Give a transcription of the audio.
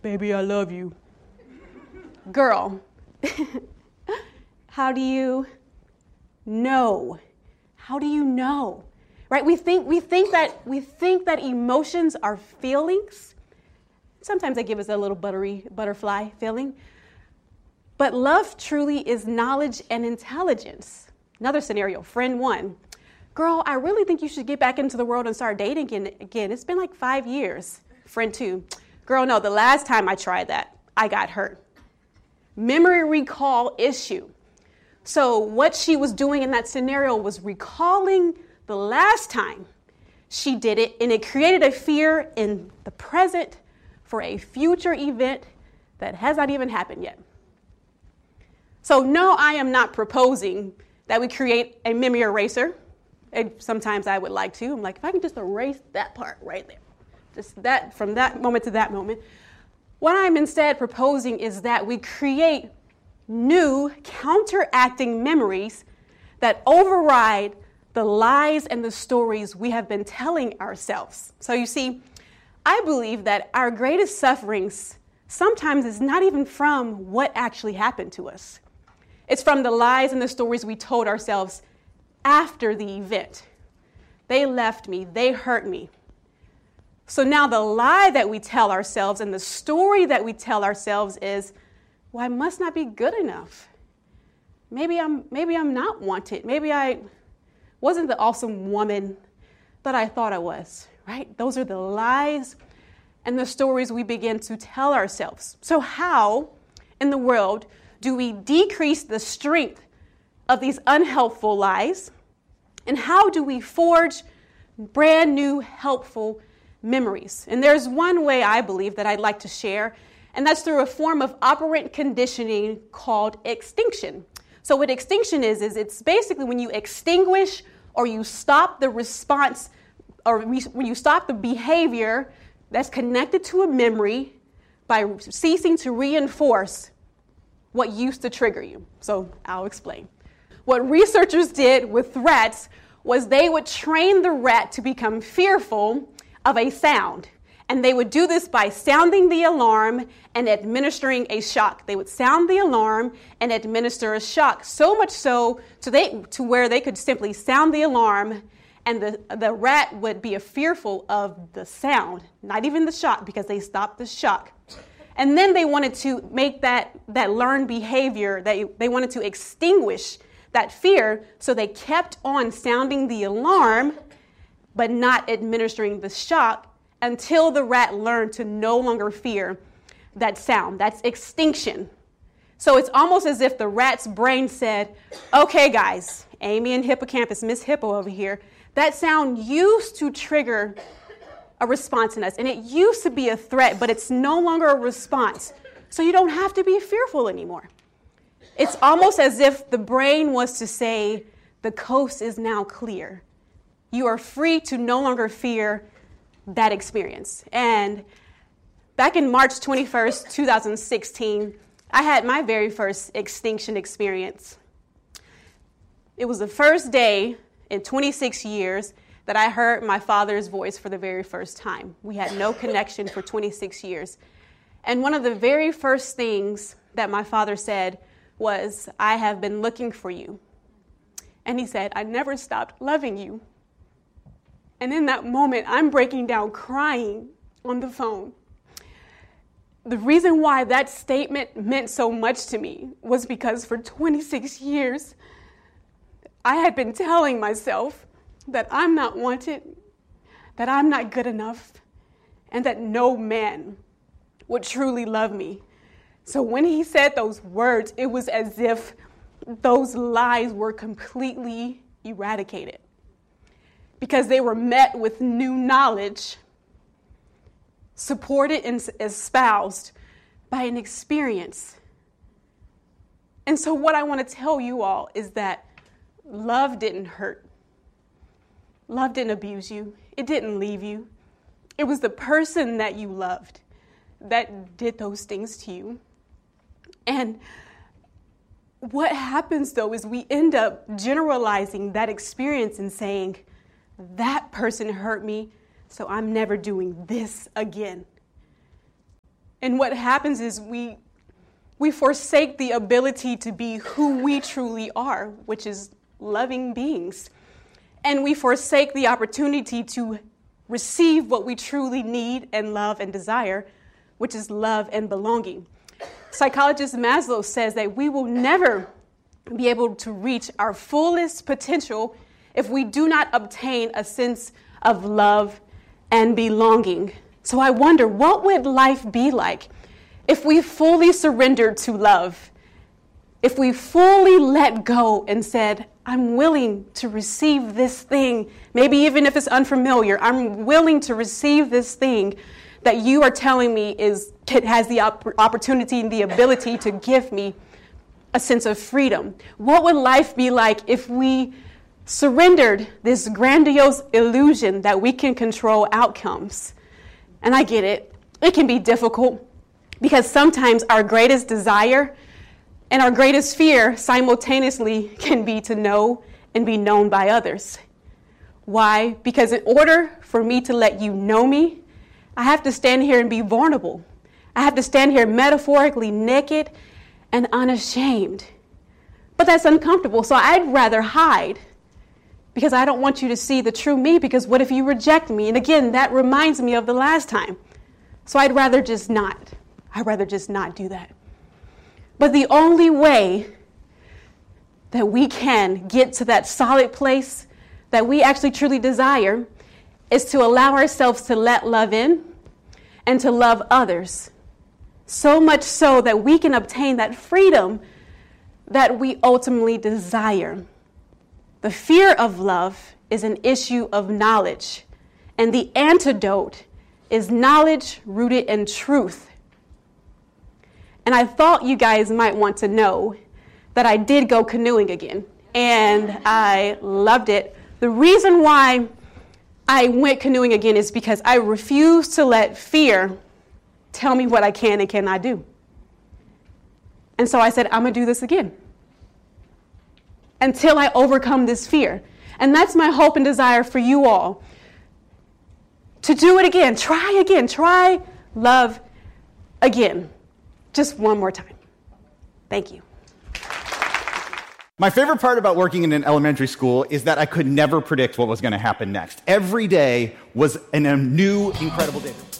baby, I love you. Girl, how do you know? How do you know? Right? We think that emotions are feelings. Sometimes they give us a little butterfly feeling. But love truly is knowledge and intelligence. Another scenario, friend one. Girl, I really think you should get back into the world and start dating again. It's been like 5 years. Friend two. Girl, no, the last time I tried that, I got hurt. Memory recall issue. So what she was doing in that scenario was recalling the last time she did it, and it created a fear in the present for a future event that has not even happened yet. So no, I am not proposing that we create a memory eraser. And sometimes I would like to. I'm like, if I can just erase that part right there, just that from that moment to that moment. What I'm instead proposing is that we create new counteracting memories that override the lies and the stories we have been telling ourselves. So you see, I believe that our greatest sufferings sometimes is not even from what actually happened to us. It's from the lies and the stories we told ourselves after the event. They left me, they hurt me. So now the lie that we tell ourselves and the story that we tell ourselves is, well, I must not be good enough. Maybe I'm not wanted. Maybe I wasn't the awesome woman that I thought I was, right? Those are the lies and the stories we begin to tell ourselves. So how in the world do we decrease the strength of these unhelpful lies? And how do we forge brand new helpful memories? And there's one way I believe that I'd like to share, and that's through a form of operant conditioning called extinction. So what extinction is it's basically when you extinguish or you stop the response or when you stop the behavior that's connected to a memory by ceasing to reinforce what used to trigger you. So I'll explain. What researchers did with rats was they would train the rat to become fearful of a sound. And they would do this by sounding the alarm and administering a shock. They would sound the alarm and administer a shock, so much so to where they could simply sound the alarm and the rat would be fearful of the sound, not even the shock, because they stopped the shock. And then they wanted to make that learned behavior, they wanted to extinguish that fear, so they kept on sounding the alarm but not administering the shock until the rat learned to no longer fear that sound. That's extinction. So it's almost as if the rat's brain said, okay, guys, Amy and Hippocampus, Miss Hippo over here, that sound used to trigger a response in us. And it used to be a threat, but it's no longer a response. So you don't have to be fearful anymore. It's almost as if the brain was to say, the coast is now clear. You are free to no longer fear that experience. And back in March 21st, 2016, I had my very first extinction experience. It was the first day in 26 years that I heard my father's voice for the very first time. We had no connection for 26 years. And one of the very first things that my father said was, I have been looking for you. And he said, I never stopped loving you. And in that moment, I'm breaking down crying on the phone. The reason why that statement meant so much to me was because for 26 years, I had been telling myself that I'm not wanted, that I'm not good enough, and that no man would truly love me. So when he said those words, it was as if those lies were completely eradicated, because they were met with new knowledge, supported and espoused by an experience. And so what I want to tell you all is that love didn't hurt. Love didn't abuse you. It didn't leave you. It was the person that you loved that did those things to you. And what happens, though, is we end up generalizing that experience and saying, that person hurt me, so I'm never doing this again. And what happens is we forsake the ability to be who we truly are, which is loving beings. And we forsake the opportunity to receive what we truly need and love and desire, which is love and belonging. Psychologist Maslow says that we will never be able to reach our fullest potential if we do not obtain a sense of love and belonging. So I wonder, what would life be like if we fully surrendered to love? If we fully let go and said, I'm willing to receive this thing, maybe even if it's unfamiliar, I'm willing to receive this thing that you are telling me has the opportunity and the ability to give me a sense of freedom. What would life be like if we surrendered this grandiose illusion that we can control outcomes? And I get it. It can be difficult because sometimes our greatest desire and our greatest fear simultaneously can be to know and be known by others. Why? Because in order for me to let you know me, I have to stand here and be vulnerable. I have to stand here metaphorically naked and unashamed. But that's uncomfortable, so I'd rather hide because I don't want you to see the true me, because what if you reject me? And again, that reminds me of the last time. So I'd rather just not do that. But the only way that we can get to that solid place that we actually truly desire is to allow ourselves to let love in and to love others. So much so that we can obtain that freedom that we ultimately desire. The fear of love is an issue of knowledge, and the antidote is knowledge rooted in truth. And I thought you guys might want to know that I did go canoeing again, and I loved it. The reason why I went canoeing again is because I refuse to let fear tell me what I can and cannot do. And so I said, I'm going to do this again until I overcome this fear. And that's my hope and desire for you all, to do it again. Try love again. Just one more time. Thank you. My favorite part about working in an elementary school is that I could never predict what was going to happen next. Every day was a new, incredible day.